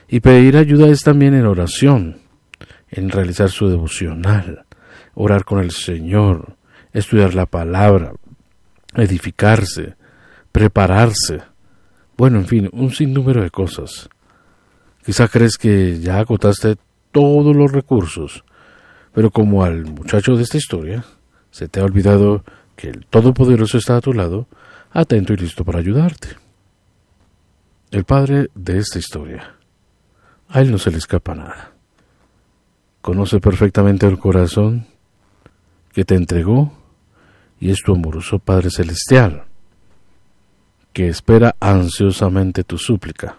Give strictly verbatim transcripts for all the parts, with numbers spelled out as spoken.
Y pedir ayuda es también en oración, en realizar su devocional, orar con el Señor, estudiar la palabra, edificarse, prepararse. Bueno, en fin, un sinnúmero de cosas. Quizá crees que ya agotaste todos los recursos, pero como al muchacho de esta historia, se te ha olvidado que el Todopoderoso está a tu lado, atento y listo para ayudarte. El padre de esta historia, a él no se le escapa nada. Conoce perfectamente el corazón que te entregó y es tu amoroso Padre Celestial, que espera ansiosamente tu súplica.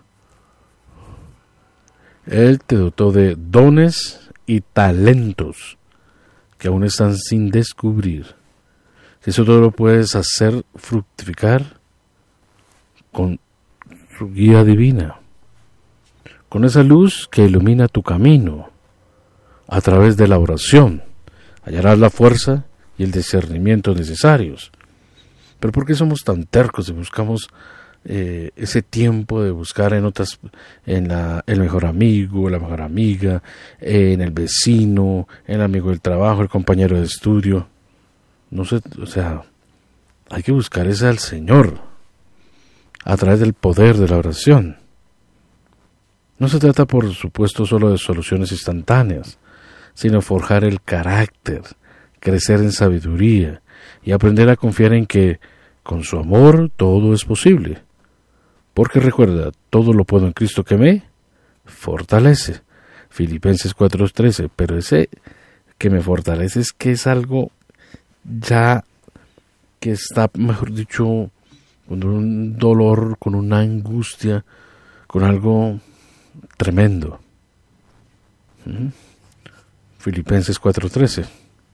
Él te dotó de dones y talentos que aún están sin descubrir. Eso todo lo puedes hacer fructificar con su guía divina, con esa luz que ilumina tu camino. A través de la oración hallarás la fuerza y el discernimiento necesarios. Pero ¿por qué somos tan tercos y buscamos eh, ese tiempo de buscar en otras, en la, el mejor amigo, la mejor amiga, eh, en el vecino, en el amigo del trabajo, el compañero de estudio? No sé, o sea, hay que buscar ese al Señor a través del poder de la oración. No se trata, por supuesto, solo de soluciones instantáneas, sino forjar el carácter, crecer en sabiduría y aprender a confiar en que con su amor todo es posible. Porque recuerda, todo lo puedo en Cristo que me fortalece. Filipenses cuatro trece, pero ese que me fortalece es que es algo ya que está, mejor dicho, con un dolor, con una angustia, con algo tremendo. ¿Mm? Filipenses cuatro trece.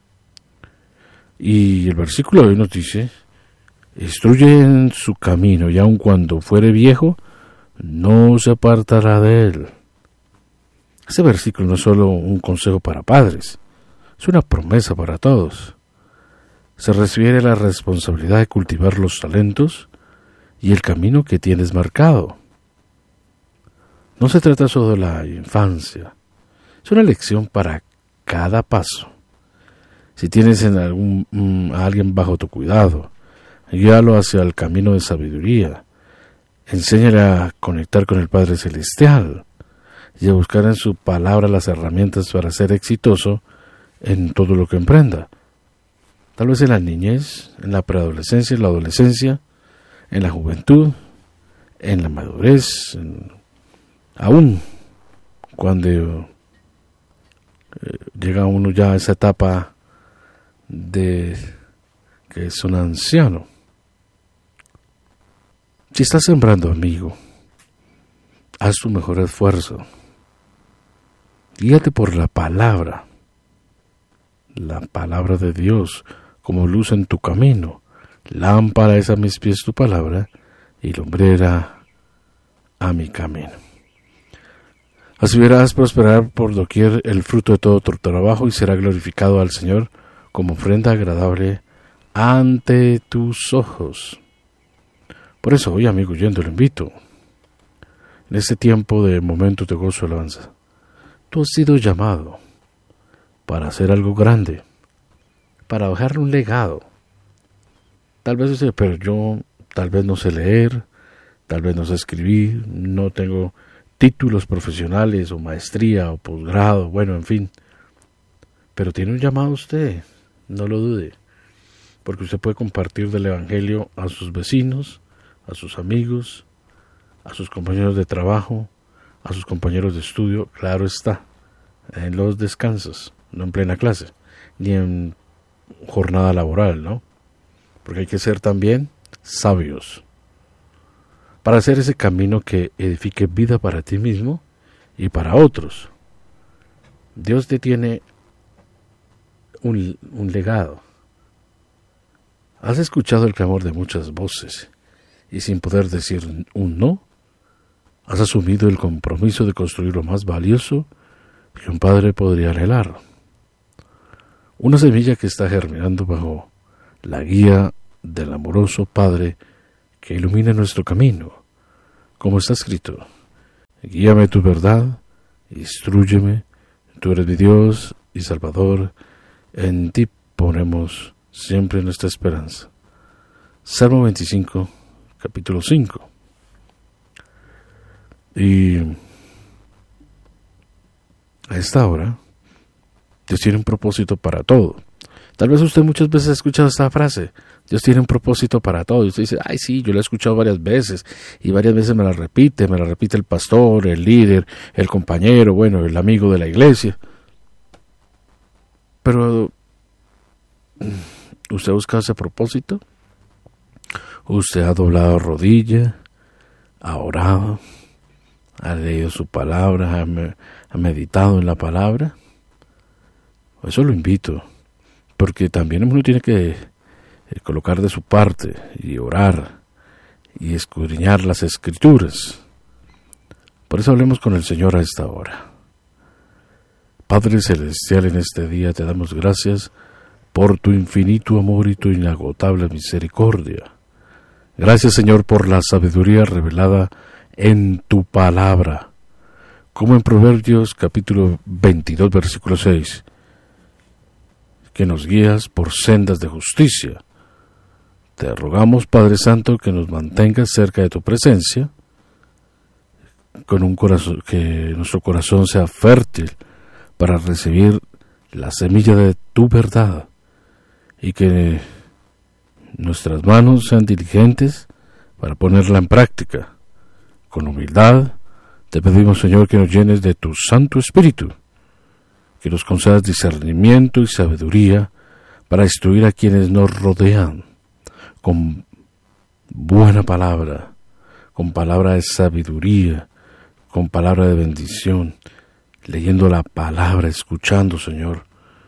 Y el versículo de hoy nos dice: instruye en su camino, y aun cuando fuere viejo, no se apartará de él. Este versículo no es solo un consejo para padres, es una promesa para todos. Se refiere a la responsabilidad de cultivar los talentos y el camino que tienes marcado. No se trata solo de la infancia, es una lección para cada paso. Si tienes en algún, um, a alguien bajo tu cuidado, guíalo hacia el camino de sabiduría. Enséñale a conectar con el Padre Celestial y a buscar en su palabra las herramientas para ser exitoso en todo lo que emprenda. Tal vez en la niñez, en la preadolescencia, en la adolescencia, en la juventud, en la madurez, en, aún cuando eh, llega uno ya a esa etapa de que es un anciano. Si estás sembrando, amigo, haz tu mejor esfuerzo. Guíate por la palabra, la palabra de Dios, como luz en tu camino. Lámpara es a mis pies tu palabra, y lumbrera a mi camino. Así verás prosperar por doquier el fruto de todo tu trabajo, y será glorificado al Señor como ofrenda agradable ante tus ojos. Por eso hoy, amigo, yo te lo invito. En este tiempo de momentos de gozo y alabanza, tú has sido llamado para hacer algo grande, para dejar un legado. Tal vez usted, pero yo tal vez no sé leer, tal vez no sé escribir, no tengo títulos profesionales o maestría o posgrado, bueno, en fin. Pero tiene un llamado usted, no lo dude, porque usted puede compartir del Evangelio a sus vecinos, a sus amigos, a sus compañeros de trabajo, a sus compañeros de estudio, claro está, en los descansos, no en plena clase, ni en jornada laboral, ¿no? Porque hay que ser también sabios para hacer ese camino que edifique vida para ti mismo y para otros. Dios te tiene un, un legado. Has escuchado el clamor de muchas voces y sin poder decir un no, has asumido el compromiso de construir lo más valioso que un padre podría anhelar. Una semilla que está germinando bajo la guía del amoroso Padre que ilumina nuestro camino, como está escrito: Guíame tu verdad, instrúyeme, tú eres mi Dios y Salvador, en ti ponemos siempre nuestra esperanza. Salmo veinticinco, capítulo cinco. Y a esta hora, Dios tiene un propósito para todo. Tal vez usted muchas veces ha escuchado esta frase, Dios tiene un propósito para todo. Y usted dice, ay sí, yo la he escuchado varias veces, y varias veces me la repite, me la repite el pastor, el líder, el compañero, bueno, el amigo de la iglesia. Pero, ¿usted ha buscado ese propósito? ¿Usted ha doblado rodilla, ha orado, ha leído su palabra, ha, me, ha meditado en la palabra? Eso lo invito, porque también uno tiene que eh, colocar de su parte y orar y escudriñar las Escrituras. Por eso hablemos con el Señor a esta hora. Padre Celestial, en este día te damos gracias por tu infinito amor y tu inagotable misericordia. Gracias, Señor, por la sabiduría revelada en tu palabra, como en Proverbios capítulo veintidós, versículo seis, que nos guías por sendas de justicia. Te rogamos, Padre Santo, que nos mantengas cerca de tu presencia, con un corazón, que nuestro corazón sea fértil para recibir la semilla de tu verdad, y que nuestras manos sean diligentes para ponerla en práctica. Con humildad te pedimos, Señor, que nos llenes de tu Santo Espíritu, que nos concedas discernimiento y sabiduría para instruir a quienes nos rodean con buena palabra, con palabra de sabiduría, con palabra de bendición, leyendo la palabra, escuchando, Señor,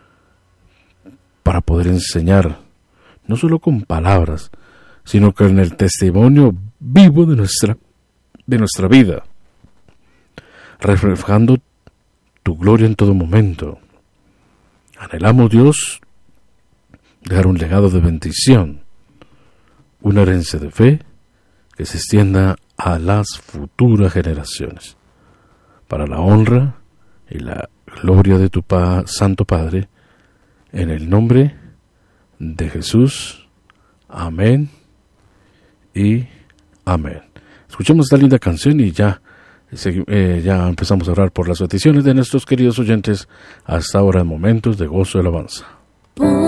para poder enseñar, no solo con palabras, sino con el testimonio vivo de nuestra, de nuestra vida, reflejando tu gloria en todo momento. Anhelamos, Dios, dejar un legado de bendición, una herencia de fe que se extienda a las futuras generaciones, para la honra y la gloria de tu pa- Santo Padre, en el nombre de Jesús. Amén y amén. Escuchemos esta linda canción y ya, eh, ya empezamos a orar por las peticiones de nuestros queridos oyentes hasta ahora en momentos de gozo y alabanza.